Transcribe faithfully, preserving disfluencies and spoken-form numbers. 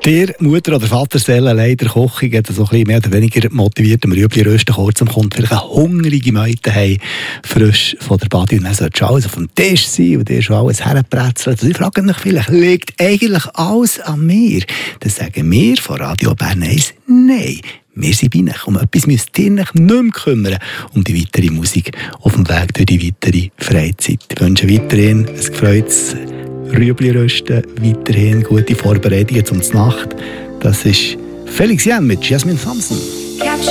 Der Mutter oder Vater Stellen leider Kochung hat so ein bisschen mehr oder weniger motiviert am Rüebli-Rösten kurz am kommt vielleicht eine hungrige Meute haben, frisch von der Badi und dann sollte schon alles auf dem Tisch sein und dir schon alles hergepretzelt. Und ich frage mich vielleicht, liegt eigentlich alles an mir? Dann sagen wir von Radio Bern eins, nein. Wir sind bei euch. Um etwas müsst ihr euch nicht mehr kümmern. Um die weitere Musik auf dem Weg durch die weitere Freizeit. Ich wünsche weiterhin ein gefreutes Rüebli-Rösten, weiterhin gute Vorbereitungen zum Nacht. Das ist Felix Jan mit Jasmine Thompson. Capture